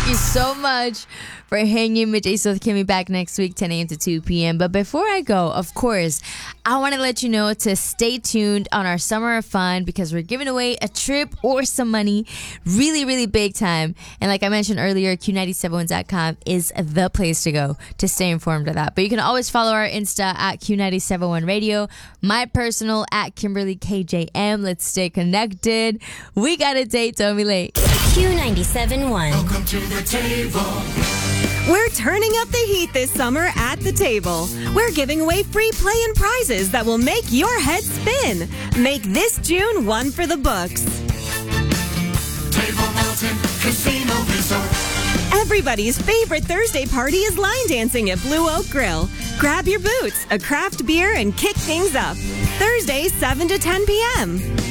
you so much for hanging with Jason with Kimmy back next week, 10 a.m. to 2 p.m. But before I go, of course, I want to let you know to stay tuned on our Summer of Fun because we're giving away a trip or some money really, really big time. And like I mentioned earlier, Q971.com is the place to go to stay informed of that. But you can always follow our Insta at Q971 Radio, my personal at Kimberly KJM. Let's stay connected. We got a date, don't be late. Q97.1. Welcome to the table. We're turning up the heat this summer at the table. We're giving away free play and prizes that will make your head spin. Make this June one for the books. Table Mountain Casino Resort. Everybody's favorite Thursday party is line dancing at Blue Oak Grill. Grab your boots, a craft beer, and kick things up. Thursday, 7 to 10 p.m.